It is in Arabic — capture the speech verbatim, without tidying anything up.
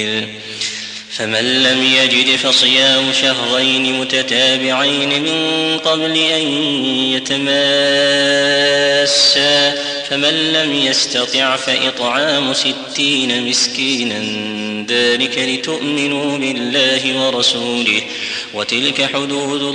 فمن لم يجد فصيام شهرين متتابعين من قبل أن يتماسا فمن لم يستطع فإطعام ستين مسكينا ذلك لتؤمنوا بالله ورسوله وتلك حدود